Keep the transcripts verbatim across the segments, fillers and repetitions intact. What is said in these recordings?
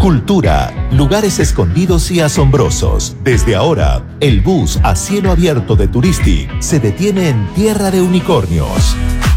cultura, lugares escondidos y asombrosos. Desde ahora, el bus a cielo abierto de Turistic se detiene en Tierra de Unicornios.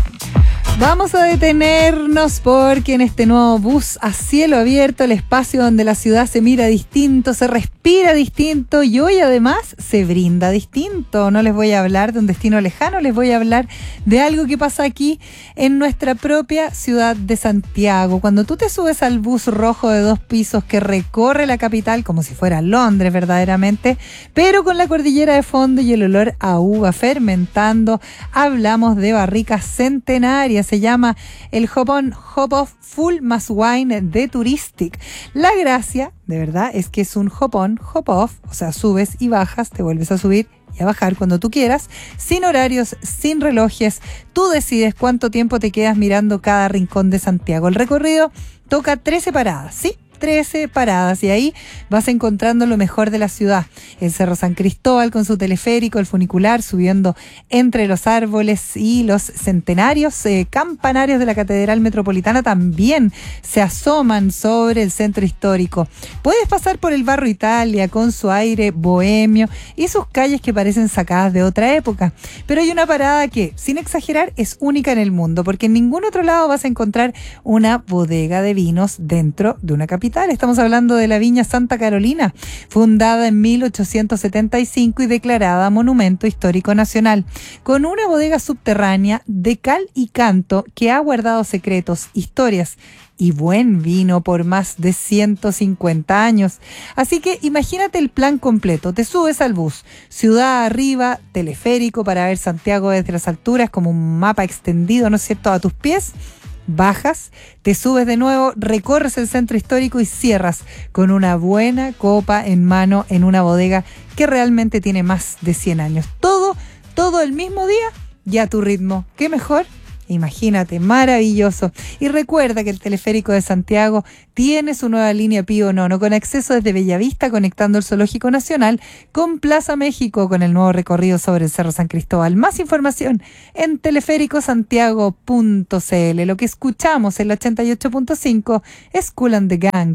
Vamos a detenernos porque en este nuevo bus a cielo abierto, el espacio donde la ciudad se mira distinto, se respira distinto y hoy además se brinda distinto. No les voy a hablar de un destino lejano, les voy a hablar de algo que pasa aquí en nuestra propia ciudad de Santiago. Cuando tú te subes al bus rojo de dos pisos que recorre la capital como si fuera Londres verdaderamente, pero con la cordillera de fondo y el olor a uva fermentando, hablamos de barricas centenarias. Se llama el Hop On Hop Off Full Mass Wine de Turistic. La gracia, de verdad, es que es un hop on, hop off, o sea, subes y bajas, te vuelves a subir y a bajar cuando tú quieras, sin horarios, sin relojes. Tú decides cuánto tiempo te quedas mirando cada rincón de Santiago. El recorrido toca trece paradas, ¿sí? trece paradas y ahí vas encontrando lo mejor de la ciudad. El Cerro San Cristóbal con su teleférico, el funicular subiendo entre los árboles y los centenarios eh, campanarios de la Catedral Metropolitana también se asoman sobre el centro histórico. Puedes pasar por el Barrio Italia con su aire bohemio y sus calles que parecen sacadas de otra época. Pero hay una parada que, sin exagerar, es única en el mundo, porque en ningún otro lado vas a encontrar una bodega de vinos dentro de una capital. Estamos hablando de la Viña Santa Carolina, fundada en mil ochocientos setenta y cinco y declarada Monumento Histórico Nacional, con una bodega subterránea de cal y canto que ha guardado secretos, historias y buen vino por más de ciento cincuenta años. Así que imagínate el plan completo. Te subes al bus, ciudad arriba, teleférico para ver Santiago desde las alturas como un mapa extendido, ¿no es cierto?, a tus pies. Bajas, te subes de nuevo, recorres el centro histórico y cierras con una buena copa en mano en una bodega que realmente tiene más de cien años. Todo, todo el mismo día y a tu ritmo. ¿Qué mejor? Imagínate, maravilloso. Y recuerda que el teleférico de Santiago tiene su nueva línea Pío Nono con acceso desde Bellavista conectando el Zoológico Nacional con Plaza México con el nuevo recorrido sobre el Cerro San Cristóbal. Más información en teleférico santiago punto c l. Lo que escuchamos en la ochenta y ocho punto cinco es Kool and the Gang